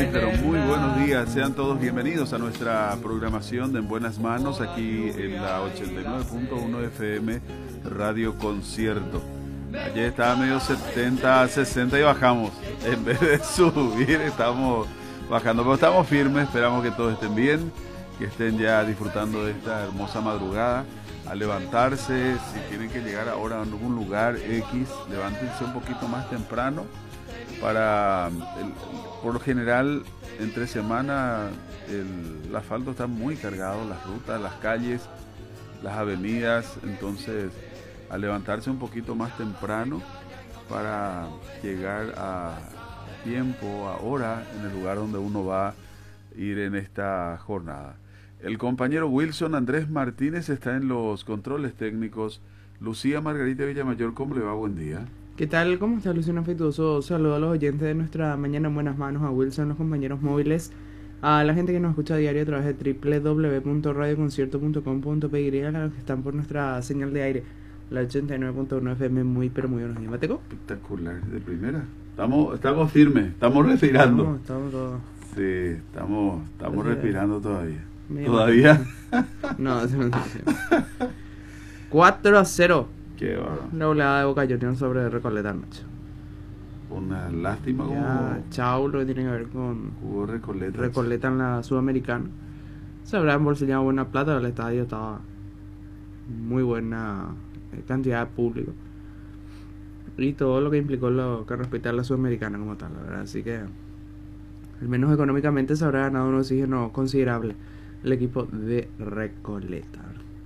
Muy, pero muy buenos días. Sean todos bienvenidos a nuestra programación de En Buenas Manos, aquí en la 89.1 FM Radio Concierto. Ayer estaba medio 70, 60 y bajamos. En vez de subir, estamos bajando. Pero estamos firmes, esperamos que todos estén bien, que estén ya disfrutando de esta hermosa madrugada. A levantarse, si tienen que llegar ahora a algún lugar X, levántense un poquito más temprano. Por lo general, entre semana el asfalto está muy cargado, las rutas, las calles, las avenidas. Entonces, a levantarse un poquito más temprano para llegar a tiempo, a hora, en el lugar donde uno va a ir en esta jornada. El compañero Wilson Andrés Martínez está en los controles técnicos. Lucía Margarita Villamayor, ¿cómo le va? Buen día. ¿Qué tal? ¿Cómo está, Luciano Afectuoso? Saludo a los oyentes de nuestra mañana en buenas manos, a Wilson, los compañeros móviles, a la gente que nos escucha a diario a través de www.radioconcierto.com.py, a los que están por nuestra señal de aire, la 89.1 FM. Muy, pero muy buenos días, Mateco. Espectacular, de primera. Estamos firmes, estamos respirando. Estamos todos. Sí, estamos respirando todavía. ¿Todavía? No, 4-0. Qué bárbaro. La oleada de Boca Juniors sobre Recoleta anoche. Una lástima como chao, lo que tiene que ver con jugó Recoleta en la Sudamericana. Se habrá embolsillado buena plata, el estadio estaba muy buena cantidad de público. Y todo lo que implicó lo que respecta a la Sudamericana como tal, la verdad. Así que, al menos económicamente, se habrá ganado un oxígeno considerable el equipo de Recoleta.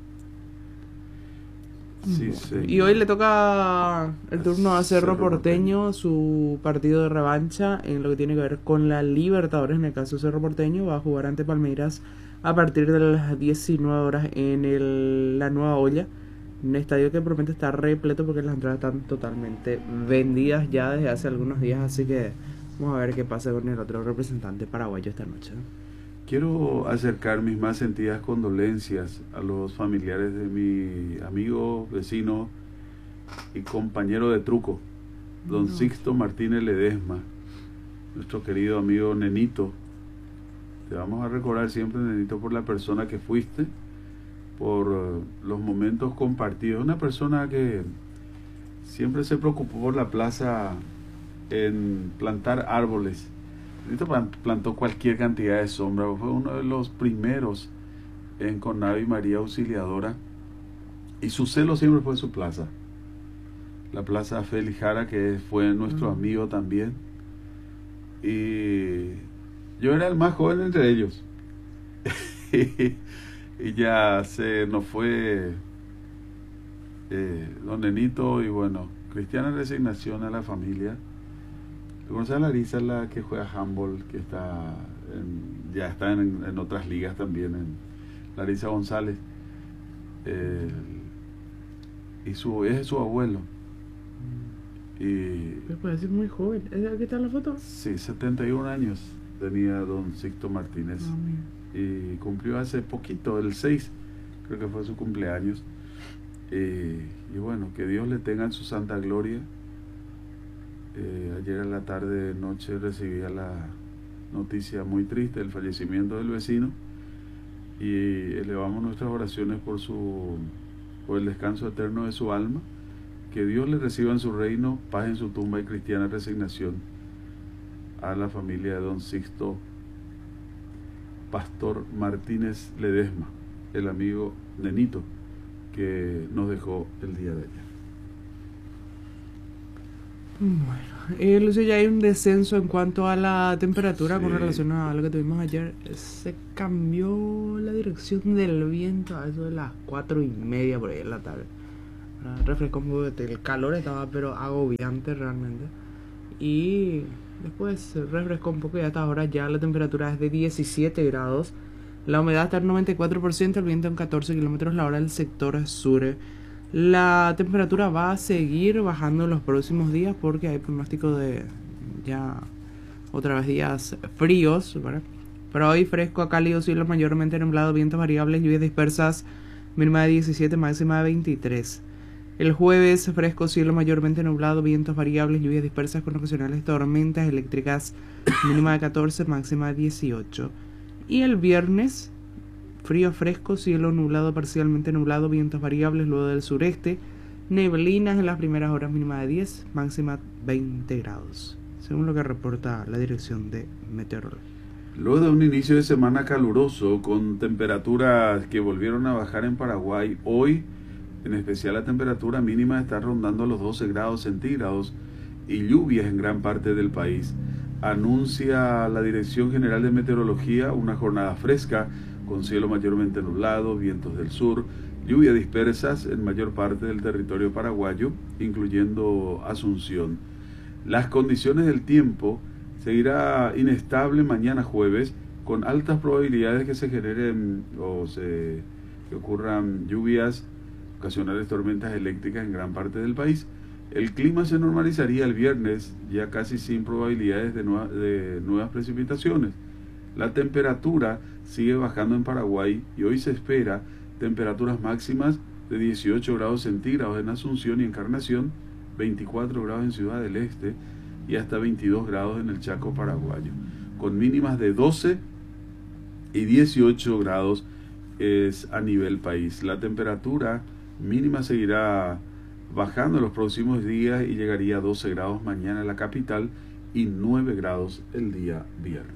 Sí. Y hoy le toca el turno a Cerro Porteño, su partido de revancha en lo que tiene que ver con la Libertadores. En el caso de Cerro Porteño, va a jugar ante Palmeiras a partir de las 19 horas en la Nueva Olla, un estadio que promete estar repleto porque las entradas están totalmente vendidas ya desde hace algunos días. Así que vamos a ver qué pasa con el otro representante paraguayo esta noche. Quiero acercar mis más sentidas condolencias a los familiares de mi amigo, vecino y compañero de truco, don Sixto Martínez Ledesma, nuestro querido amigo Nenito. Te vamos a recordar siempre, Nenito, por la persona que fuiste, por los momentos compartidos. Una persona que siempre se preocupó por la plaza en plantar árboles. Plantó cualquier cantidad de sombra, fue uno de los primeros en Conavi María Auxiliadora, y su celo siempre fue su plaza, la plaza Félix Jara, que fue nuestro amigo también, y yo era el más joven entre ellos. Y ya se nos fue don Nenito, y bueno, cristiana resignación a la familia. ¿Conoces a Larisa, la que juega handball, que ya está en otras ligas también, en Larisa González? Y es su abuelo. Y me parece muy joven. ¿Qué está la foto? Sí, 71 años tenía don Sixto Martínez. Y cumplió hace poquito, el 6, creo que fue su cumpleaños. Y bueno, que Dios le tenga en su santa gloria. Ayer en la tarde noche recibía la noticia muy triste del fallecimiento del vecino, y elevamos nuestras oraciones por el descanso eterno de su alma, que Dios le reciba en su reino, paz en su tumba y cristiana resignación a la familia de don Sixto Pastor Martínez Ledesma, el amigo Nenito, que nos dejó el día de ayer. Bueno, Lucio, ya hay un descenso en cuanto a la temperatura, sí, con relación a lo que tuvimos ayer. Se cambió la dirección del viento a eso de las 4:30 por ahí en la tarde. Refrescó un poco, el calor estaba pero agobiante realmente. Y después refrescó un poco, y hasta ahora ya la temperatura es de 17 grados. La humedad está al 94%, el viento en 14 kilómetros la hora del sector sur. La temperatura va a seguir bajando en los próximos días porque hay pronóstico de ya otra vez días fríos, ¿verdad? Pero hoy fresco a cálido, cielo mayormente nublado, vientos variables, lluvias dispersas, mínima de 17, máxima de 23. El jueves, fresco, cielo mayormente nublado, vientos variables, lluvias dispersas con ocasionales tormentas eléctricas, mínima de 14, máxima de 18. Y el viernes, frío, fresco, cielo nublado, parcialmente nublado, vientos variables, luego del sureste, neblinas en las primeras horas, mínima de 10, máxima 20 grados, según lo que reporta la Dirección de Meteorología. Luego de un inicio de semana caluroso, con temperaturas que volvieron a bajar en Paraguay, hoy en especial la temperatura mínima está rondando los 12 grados centígrados y lluvias en gran parte del país. Anuncia la Dirección General de Meteorología una jornada fresca con cielo mayormente nublado, vientos del sur, lluvias dispersas en mayor parte del territorio paraguayo, incluyendo Asunción. Las condiciones del tiempo seguirá inestable mañana jueves, con altas probabilidades que se generen que ocurran lluvias, ocasionales tormentas eléctricas en gran parte del país. El clima se normalizaría el viernes, ya casi sin probabilidades de nuevas precipitaciones. La temperatura sigue bajando en Paraguay y hoy se espera temperaturas máximas de 18 grados centígrados en Asunción y Encarnación, 24 grados en Ciudad del Este y hasta 22 grados en el Chaco paraguayo, con mínimas de 12 y 18 grados es a nivel país. La temperatura mínima seguirá bajando en los próximos días y llegaría a 12 grados mañana en la capital y 9 grados el día viernes.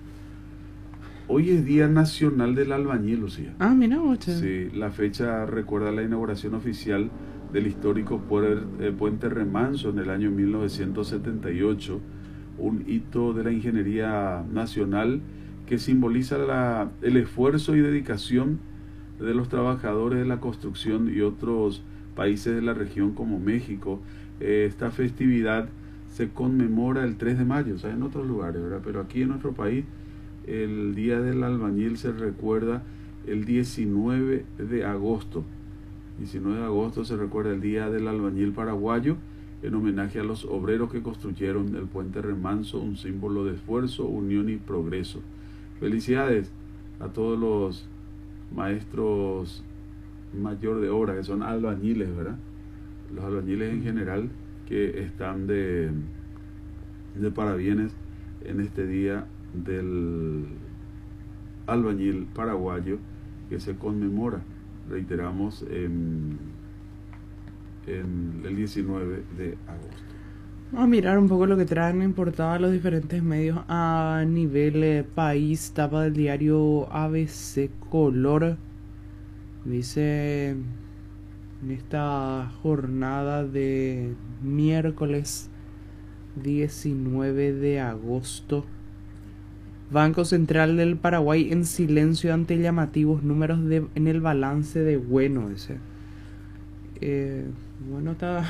Hoy es Día Nacional del Albañil, Lucía. Ah, mira, ocho. Sí, la fecha recuerda la inauguración oficial del histórico Puente Remanso en el año 1978, un hito de la ingeniería nacional que simboliza el esfuerzo y dedicación de los trabajadores de la construcción y otros países de la región como México. Esta festividad se conmemora el 3 de mayo, o sea, en otros lugares, ¿verdad? Pero aquí en nuestro país el Día del Albañil se recuerda el 19 de agosto. 19 de agosto se recuerda el Día del Albañil paraguayo, en homenaje a los obreros que construyeron el Puente Remanso, un símbolo de esfuerzo, unión y progreso. Felicidades a todos los maestros mayor de obra, que son albañiles, ¿verdad? Los albañiles en general que están de parabienes en este Día del Albañil paraguayo que se conmemora, reiteramos, en el 19 de agosto. Vamos a mirar un poco lo que traen en portada los diferentes medios a nivel país. Tapa del diario ABC Color. Dice, en esta jornada de miércoles 19 de agosto, Banco Central del Paraguay en silencio ante llamativos números en el balance de Bueno. Dice, Bueno está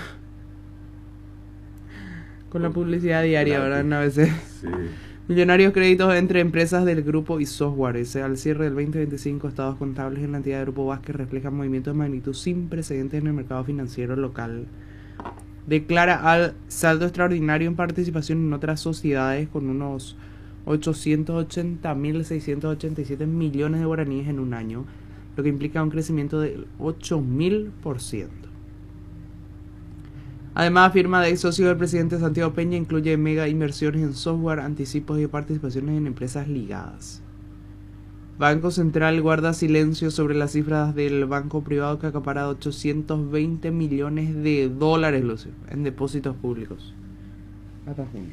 con la publicidad diaria, ¿verdad? En ABC. Sí. Millonarios créditos entre empresas del grupo y software. Al cierre del 2025, estados contables en la entidad de Grupo Vázquez reflejan movimientos de magnitud sin precedentes en el mercado financiero local. Declara al saldo extraordinario en participación en otras sociedades con unos 880.687 millones de guaraníes en un año, lo que implica un crecimiento del 8.000%. Además, afirma de socio del presidente Santiago Peña, incluye mega inversiones en software, anticipos y participaciones en empresas ligadas. Banco Central guarda silencio sobre las cifras del banco privado que acapara 820 millones de dólares en depósitos públicos. Hasta junio.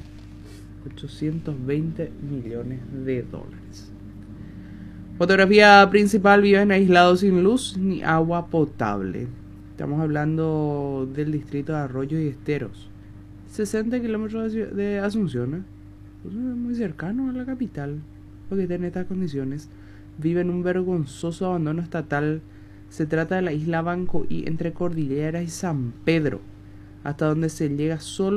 820 millones de dólares. Fotografía principal: viven aislados sin luz ni agua potable. Estamos hablando del distrito de Arroyos y Esteros, 60 kilómetros de Asunción, ¿eh? Pues muy cercano a la capital, porque está en estas condiciones. Vive en un vergonzoso abandono estatal. Se trata de la isla Banco y entre Cordillera y San Pedro, hasta donde se llega solo